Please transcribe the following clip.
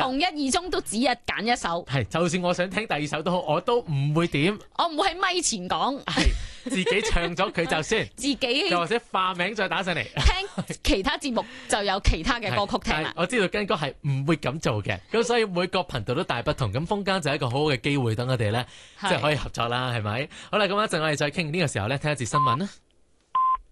同一二中都只係揀一首。 係，就算我想聽第二首都好，我都唔會點。 我唔會喺咪前講。 係自己唱咗佢就先， 自己又或者化名再打上嚟。 聽其他節目就有其他嘅歌曲聽啦。 我知道根哥係唔會咁做嘅，咁所以每個頻道都大不同。咁風間就係一個好好嘅機會，等我哋咧即係可以合作啦，係咪？好啦，咁一陣我哋再傾呢個時候咧，聽一節新聞啦。